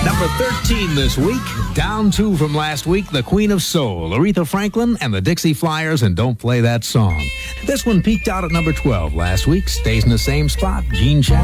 Number 13 this week, down 2 from last week, the Queen of Soul, Aretha Franklin and the Dixie Flyers, and Don't Play That Song. This one peaked out at number 12 last week, stays in the same spot, Gene Shannon.